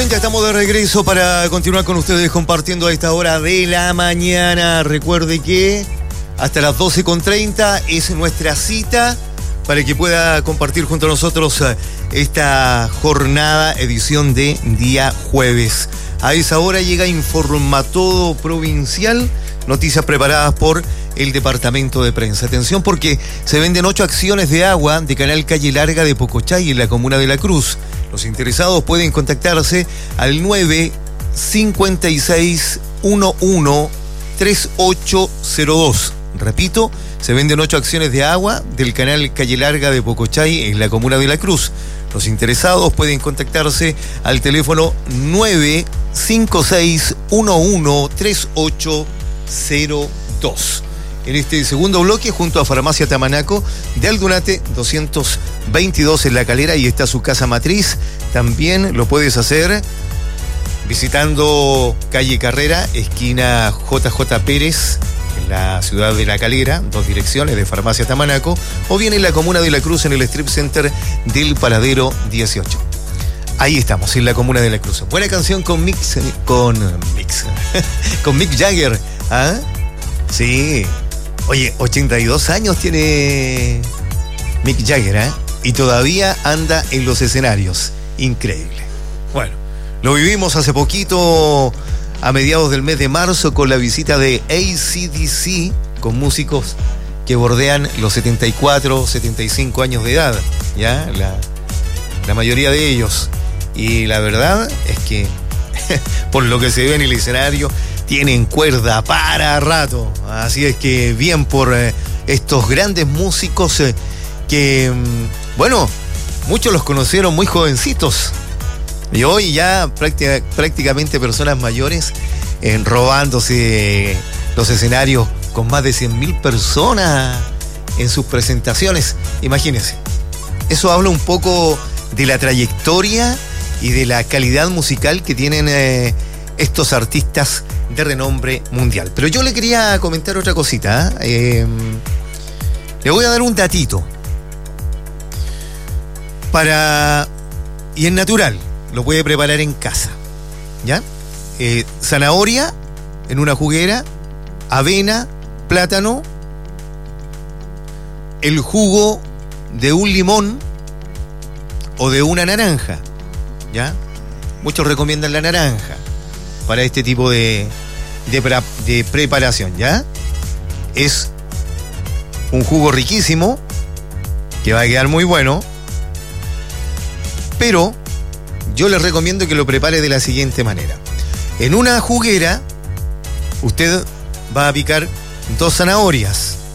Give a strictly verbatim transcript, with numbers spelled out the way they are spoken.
ya estamos de regreso para continuar con ustedes compartiendo a esta hora de la mañana. Recuerde que hasta las doce con treinta es nuestra cita para que pueda compartir junto a nosotros esta jornada, edición de día jueves. A esa hora llega Informatodo Provincial, noticias preparadas por el departamento de prensa. Atención porque se venden ocho acciones de agua de Canal Calle Larga de Pocochay en la comuna de La Cruz. Los interesados pueden contactarse al nueve cinco seis uno uno tres ocho cero dos. Repito, se venden ocho acciones de agua del Canal Calle Larga de Pocochay en la comuna de La Cruz. Los interesados pueden contactarse al teléfono nueve cinco seis uno uno tres ocho cero dos. En este segundo bloque, junto a Farmacia Tamanaco de Aldunate doscientos veintidós en La Calera, y está su casa matriz. También lo puedes hacer visitando calle Carrera, esquina J J Pérez, en la ciudad de La Calera, dos direcciones de Farmacia Tamanaco, o bien en la comuna de La Cruz, en el Strip Center del Paradero dieciocho. Ahí estamos, en la comuna de La Cruz. Buena canción con Mix, con Mix, con Mick Jagger, ¿ah? Sí. Oye, ochenta y dos años tiene Mick Jagger, ¿eh? Y todavía anda en los escenarios. Increíble. Bueno, lo vivimos hace poquito, a mediados del mes de marzo, con la visita de A C D C, con músicos que bordean los setenta y cuatro, setenta y cinco años de edad, ¿ya? La, la mayoría de ellos. Y la verdad es que, por lo que se ve en el escenario, tienen cuerda para rato. Así es que bien por eh, estos grandes músicos eh, que, mm, bueno, muchos los conocieron muy jovencitos. Y hoy ya práctica, prácticamente personas mayores eh, robándose los escenarios con más de cien mil personas en sus presentaciones. Imagínense. Eso habla un poco de la trayectoria y de la calidad musical que tienen eh, estos artistas de renombre mundial. Pero yo le quería comentar otra cosita, ¿eh? Eh, le voy a dar un datito para, y es natural, lo puede preparar en casa, ¿ya? Eh, zanahoria en una juguera, avena, plátano, el jugo de un limón o de una naranja, ¿ya? Muchos recomiendan la naranja para este tipo de, de, de preparación, ¿ya? Es un jugo riquísimo, que va a quedar muy bueno, pero yo les recomiendo que lo prepare de la siguiente manera. En una juguera, usted va a picar dos zanahorias,